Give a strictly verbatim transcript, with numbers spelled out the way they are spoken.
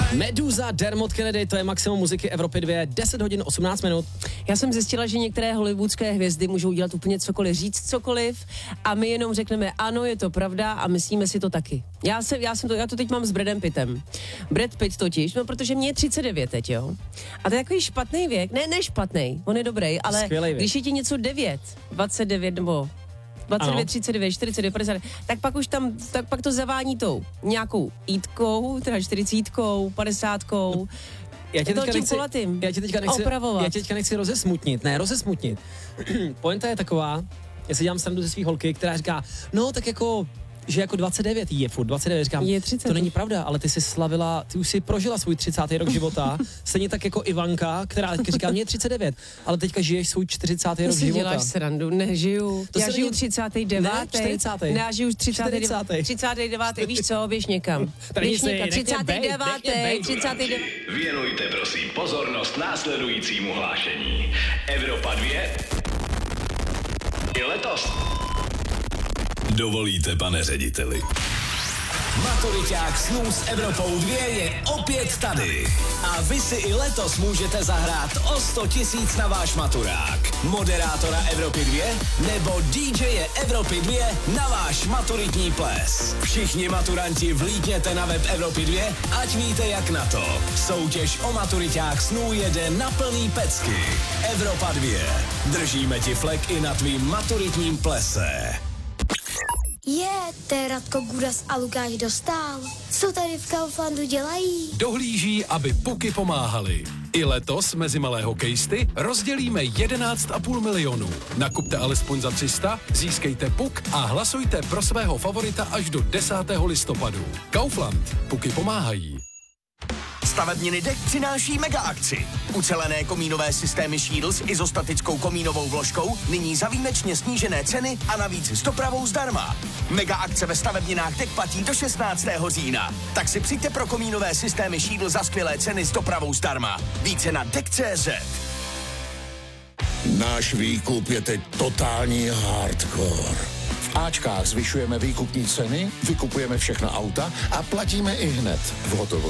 Meduza, Dermot Kennedy, to je maximum muziky Evropy dva, deset hodin osmnáct minut. Já jsem zjistila, že některé hollywoodské hvězdy můžou dělat úplně cokoliv, říct cokoliv a my jenom řekneme ano, je to pravda a myslíme si to taky. Já, se, já, jsem to, já to teď mám s Bradem Pittem. Brad Pitt totiž, no protože mě je třicet devět teď, jo. A to je takový špatný věk, ne, ne špatný, on je dobrý, ale když je ti něco devět, dvacet devět nebo dvacet devět, třicet devět, čtyřicet devět, padesát, tak pak už tam, tak pak to zavání tou nějakou jítkou, teda čtyřicítkou, padesátkou. Já tě, teďka nechci, já, tě teďka nechci, opravovat. já tě teďka nechci rozesmutnit, ne, rozesmutnit. Pointa je taková, já si dělám srandu ze svý holky, která říká, no tak jako, že jako dvacet devět je furt, dvacet devět, říkám, je třicet. To není pravda, ale ty jsi slavila, ty už si prožila svůj třicátý rok života, stejně tak jako Ivanka, která říká, mě je třicet devět, ale teďka žiješ svůj čtyřicátý rok života. Ty si děláš srandu, nežiju, to já žiju třicátý devátý. Ne, čtyřicátý. Ne, já žiju třicátý třicátý devátý, víš co, běž někam. Běž někam, třicátý devátý, třicátý devátý. Věnujte prosím pozornost následujícímu hlášení. Evropa dva i letos. Dovolíte, pane řediteli. Maturiťák snů s Evropou dva je opět tady. A vy si i letos můžete zahrát o sto tisíc na váš maturák. Moderátora Evropy dva nebo dý džeje Evropy dva na váš maturitní ples. Všichni maturanti vlítněte na web Evropy dva, ať víte jak na to. Soutěž o maturiťák snů jede na plný pecky. Evropa dva. Držíme ti flek i na tvým maturitním plese. Je, to je Radko Gudas a Lukáš Dostál. Co tady v Kauflandu dělají? Dohlíží, aby puky pomáhaly. I letos mezi malé hokejisty rozdělíme jedenáct a půl milionu. Nakupte alespoň za tři sta, získejte puk a hlasujte pro svého favorita až do desátého listopadu. Kaufland. Puky pomáhají. Stavebniny Dek přináší mega akci. Ucelené komínové systémy Shield s izostatickou komínovou vložkou nyní za výjimečně snížené ceny a navíc s dopravou zdarma. Mega akce ve stavebninách Dek platí do šestnáctého října. Tak si přijďte pro komínové systémy Shield za skvělé ceny s dopravou zdarma. Více na dek tečka cé zet. Náš výkup je teď totální hardcore. V Ačkách zvyšujeme výkupní ceny, vykupujeme všechna auta a platíme i hned v hotovosti.